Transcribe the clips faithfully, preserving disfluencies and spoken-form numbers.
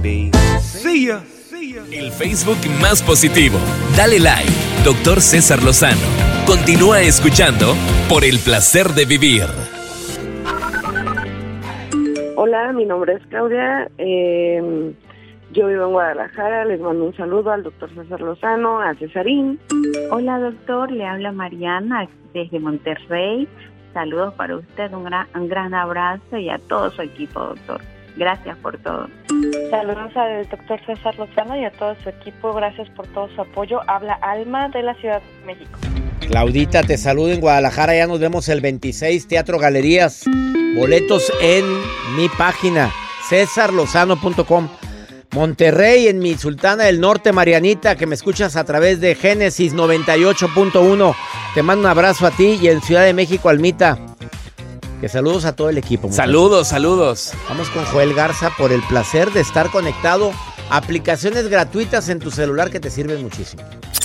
See ya. El Facebook más positivo. Dale like, doctor César Lozano. Continúa escuchando Por el Placer de Vivir. Hola, mi nombre es Claudia. Eh, yo vivo en Guadalajara. Les mando un saludo al doctor César Lozano, a Cesarín. Hola, doctor. Le habla Mariana desde Monterrey. Saludos para usted. Un gran, un gran abrazo y a todo su equipo, doctor. Gracias por todo. Saludos al doctor César Lozano y a todo su equipo. Gracias por todo su apoyo. Habla Alma de la Ciudad de México. Claudita, te saludo en Guadalajara. Ya nos vemos el veintiséis, Teatro Galerías. Boletos en mi página, cesar lozano punto com. Monterrey, en mi Sultana del Norte, Marianita, que me escuchas a través de Génesis noventa y ocho punto uno. Te mando un abrazo a ti. Y en Ciudad de México, Almita. Que saludos a todo el equipo. Muchachos. Saludos, saludos. Vamos con Joel Garza por el placer de estar conectado. Aplicaciones gratuitas en tu celular que te sirven muchísimo.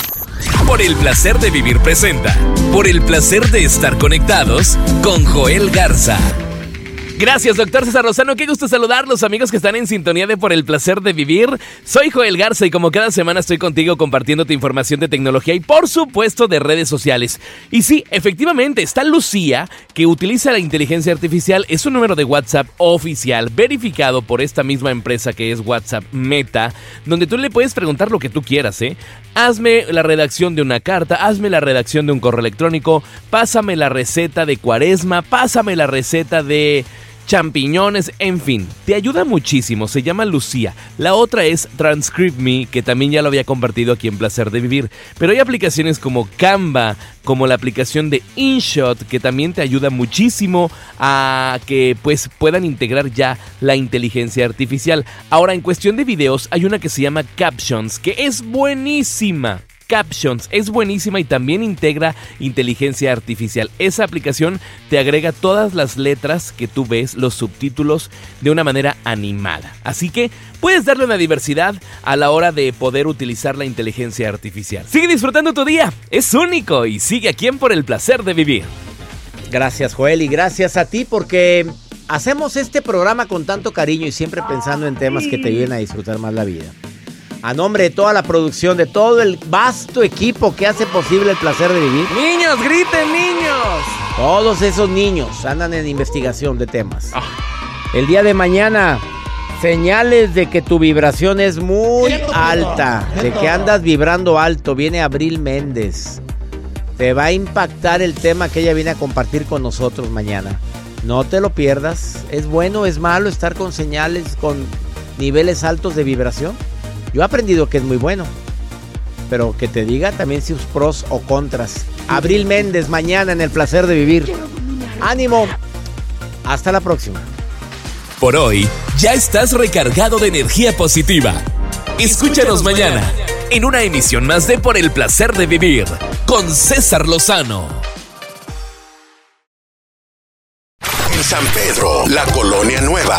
Por el Placer de Vivir presenta Por el Placer de Estar Conectados con Joel Garza. Gracias, doctor César Lozano. Qué gusto saludarlos, amigos que están en sintonía de Por el Placer de Vivir. Soy Joel Garza y como cada semana estoy contigo compartiéndote información de tecnología y por supuesto de redes sociales. Y sí, efectivamente, está Lucía, que utiliza la inteligencia artificial. Es un número de WhatsApp oficial, verificado por esta misma empresa que es WhatsApp Meta, donde tú le puedes preguntar lo que tú quieras, ¿eh? Hazme la redacción de una carta, hazme la redacción de un correo electrónico, pásame la receta de cuaresma, pásame la receta de champiñones, en fin, te ayuda muchísimo. Se llama Lucía. La otra es Transcript Me, que también ya lo había compartido aquí en Placer de Vivir. Pero hay aplicaciones como Canva, como la aplicación de InShot, que también te ayuda muchísimo a que pues puedan integrar ya la inteligencia artificial. Ahora, en cuestión de videos, hay una que se llama Captions, que es buenísima. Captions es buenísima y también integra inteligencia artificial. Esa aplicación te agrega todas las letras que tú ves, los subtítulos, de una manera animada. Así que puedes darle una diversidad a la hora de poder utilizar la inteligencia artificial. Sigue disfrutando tu día, es único y sigue aquí en Por el Placer de Vivir. Gracias, Joel, y gracias a ti porque hacemos este programa con tanto cariño y siempre pensando en temas que te ayuden a disfrutar más la vida. A nombre de toda la producción, de todo el vasto equipo que hace posible el placer de vivir. ¡Niños, griten, niños! Todos esos niños andan en investigación de temas. Oh. El día de mañana, señales de que tu vibración es muy alta, de que andas vibrando alto. Viene Abril Méndez. Te va a impactar el tema que ella viene a compartir con nosotros mañana. No te lo pierdas. ¿Es bueno, es malo estar con señales, con niveles altos de vibración? Yo he aprendido que es muy bueno, pero que te diga también sus pros o contras. Abril Méndez, mañana en El Placer de Vivir. ¡Ánimo! Hasta la próxima. Por hoy, ya estás recargado de energía positiva. Escúchanos mañana en una emisión más de Por el Placer de Vivir con César Lozano. En San Pedro, la Colonia Nueva,